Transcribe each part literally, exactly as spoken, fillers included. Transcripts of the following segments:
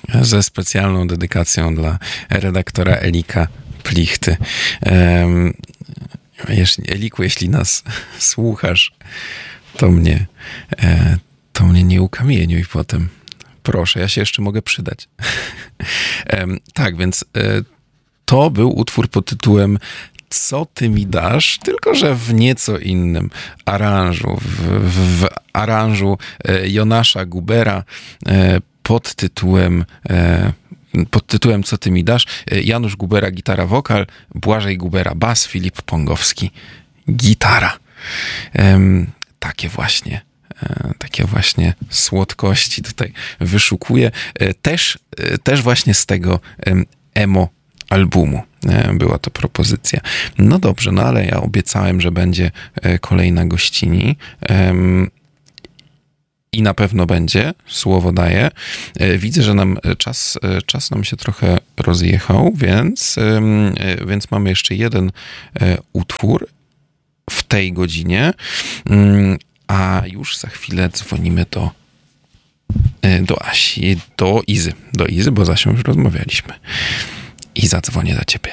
Ze specjalną dedykacją dla redaktora Elika Plichty. Jeśli, Eliku, jeśli nas słuchasz, to mnie, to mnie nie ukamieniuj potem. Proszę, ja się jeszcze mogę przydać. Tak, więc to był utwór pod tytułem Co ty mi dasz? Tylko że w nieco innym aranżu. W, w, w aranżu Jonasza Gubera pod tytułem pod tytułem Co ty mi dasz? Janusz Gubera gitara, wokal, Błażej Gubera bas, Filip Pongowski gitara. Takie właśnie takie właśnie słodkości tutaj wyszukuję. Też, też właśnie z tego emo albumu była to propozycja. No dobrze, no ale ja obiecałem, że będzie kolejna gościni. I na pewno będzie, słowo daję. Widzę, że nam czas, czas nam się trochę rozjechał, więc, więc mamy jeszcze jeden utwór w tej godzinie, a już za chwilę dzwonimy do, do Asi, do Izy, do Izy, bo z Asią już rozmawialiśmy. I zadzwonię do ciebie.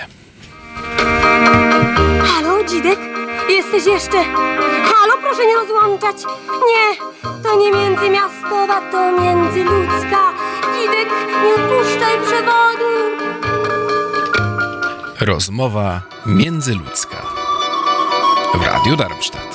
Halo, Dzidek? Jesteś jeszcze? Halo, proszę nie rozłączać. Nie, to nie międzymiastowa, to międzyludzka. Dzidek, nie odpuszczaj przewodu. Rozmowa międzyludzka w Radiu Darmstadt.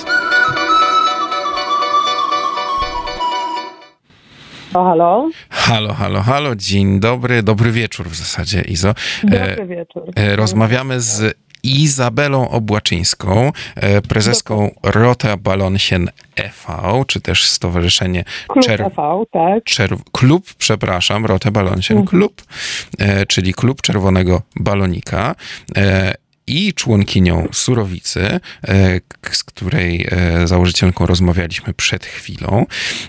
O, halo? Halo, halo, halo. Dzień dobry, dobry wieczór w zasadzie, Izo. Dobry wieczór. Rozmawiamy z Izabelą Obłaczyńską, prezeską Rota Ballonchen e V, czy też Stowarzyszenie Klub Czer... e V, tak. Czer... Klub, przepraszam, Rota Ballonchen Mhm. Klub, czyli Klub Czerwonego Balonika. I członkinią Surowicy, z której założycielką rozmawialiśmy przed chwilą.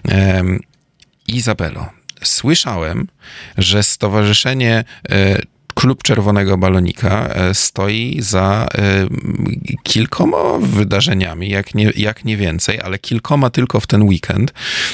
Izabelo, słyszałem, że Stowarzyszenie Klub Czerwonego Balonika stoi za kilkoma wydarzeniami, jak nie, jak nie więcej, ale kilkoma tylko w ten weekend.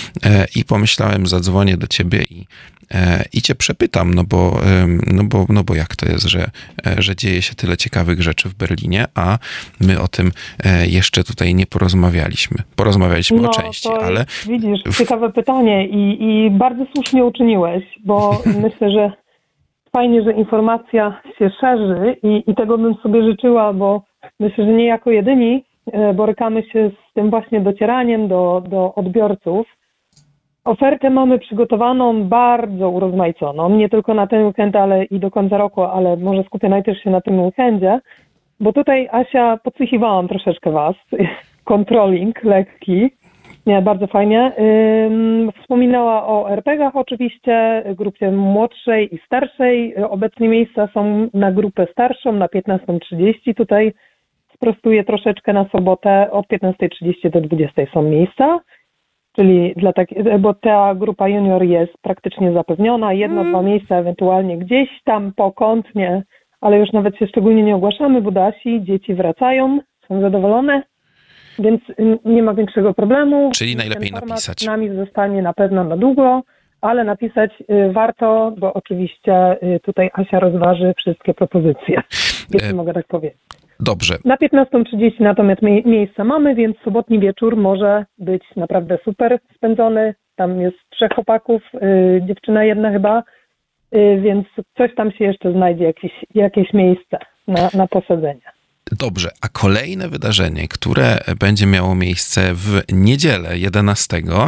I pomyślałem, zadzwonię do ciebie i, i cię przepytam, no bo, no, bo, no bo jak to jest, że, że dzieje się tyle ciekawych rzeczy w Berlinie, a my o tym jeszcze tutaj nie porozmawialiśmy. Porozmawialiśmy no, o części, to ale... Jest, widzisz, ciekawe pytanie i, i bardzo słusznie uczyniłeś, bo myślę, że fajnie, że informacja się szerzy i, i tego bym sobie życzyła, bo myślę, że nie jako jedyni borykamy się z tym właśnie docieraniem do, do odbiorców. Ofertę mamy przygotowaną bardzo urozmaiconą, nie tylko na ten weekend, ale i do końca roku, ale może skupię najpierw się na tym weekendzie, bo tutaj, Asia, podsłuchiwałam troszeczkę was, controlling lekki. Nie, bardzo fajnie. Ym, wspominała o er pe gach oczywiście, grupie młodszej i starszej. Obecnie miejsca są na grupę starszą, na piętnasta trzydzieści. Tutaj sprostuję troszeczkę na sobotę, od piętnasta trzydzieści do dwudziestej są miejsca. Czyli dla tak, bo ta grupa junior jest praktycznie zapewniona. Jedno, mm. dwa miejsca ewentualnie gdzieś tam pokątnie, ale już nawet się szczególnie nie ogłaszamy, bo do Asi dzieci wracają, są zadowolone. Więc nie ma większego problemu. Czyli najlepiej Ten napisać. Z nami zostanie na pewno na długo, ale napisać y, warto, bo oczywiście y, tutaj Asia rozważy wszystkie propozycje, jeśli e... mogę tak powiedzieć. Dobrze. Na piętnasta trzydzieści natomiast mie- miejsca mamy, więc sobotni wieczór może być naprawdę super spędzony. Tam jest trzech chłopaków, y, dziewczyna jedna chyba, y, więc coś tam się jeszcze znajdzie, jakieś, jakieś miejsce na, na posadzenie. Dobrze, a kolejne wydarzenie, które będzie miało miejsce w niedzielę jedenastego,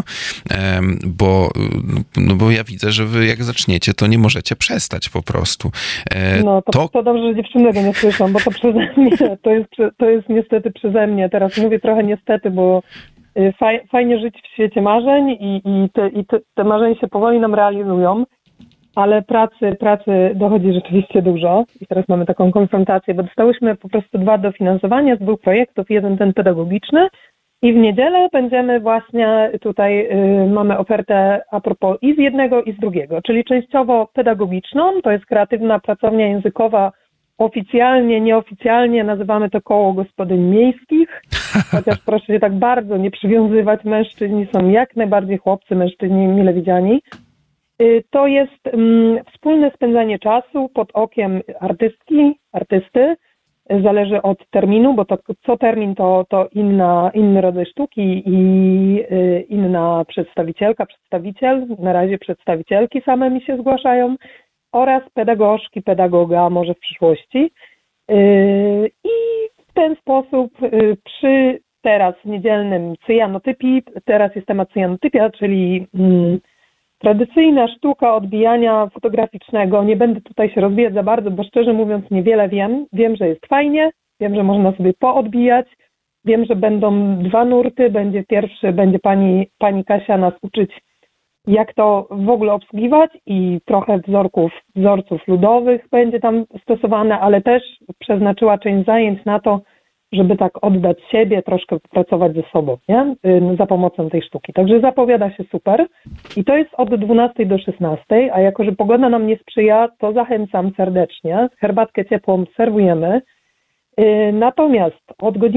bo, no bo ja widzę, że wy jak zaczniecie, to nie możecie przestać po prostu. No to, to... to dobrze, że dziewczyny tego nie słyszą, bo to przeze mnie, to jest, to jest niestety przeze mnie. Teraz mówię trochę niestety, bo faj, fajnie żyć w świecie marzeń i, i, te, i te, te marzenia się powoli nam realizują. Ale pracy, pracy dochodzi rzeczywiście dużo i teraz mamy taką konfrontację, bo dostałyśmy po prostu dwa dofinansowania z dwóch projektów, jeden ten pedagogiczny i w niedzielę będziemy właśnie tutaj, y, mamy ofertę a propos i z jednego i z drugiego, czyli częściowo pedagogiczną, to jest kreatywna pracownia językowa, oficjalnie, nieoficjalnie nazywamy to koło gospodyń miejskich, chociaż proszę się tak bardzo nie przywiązywać, mężczyźni są jak najbardziej chłopcy, mężczyźni mile widziani. Y, To jest mm, wspólne spędzanie czasu pod okiem artystki, artysty. Y, Zależy od terminu, bo to co termin to, to inna, inny rodzaj sztuki i y, inna przedstawicielka, przedstawiciel. Na razie przedstawicielki same mi się zgłaszają oraz pedagogzki, pedagoga może w przyszłości. Y, I w ten sposób y, przy teraz niedzielnym cyjanotypii, teraz jest temat cyjanotypia, czyli mm, tradycyjna sztuka odbijania fotograficznego. Nie będę tutaj się rozwijać za bardzo, bo szczerze mówiąc niewiele wiem. Wiem, że jest fajnie, wiem, że można sobie poodbijać. Wiem, że będą dwa nurty. Będzie pierwszy, będzie pani, pani Kasia nas uczyć, jak to w ogóle obsługiwać i trochę wzorków, wzorców ludowych będzie tam stosowane, ale też przeznaczyła część zajęć na to, żeby tak oddać siebie, troszkę pracować ze sobą, nie? Y, za pomocą tej sztuki. Także zapowiada się super. I to jest od dwunastej do szesnastej, a jako, że pogoda nam nie sprzyja, to zachęcam serdecznie. Herbatkę ciepłą serwujemy. Y, Natomiast od godziny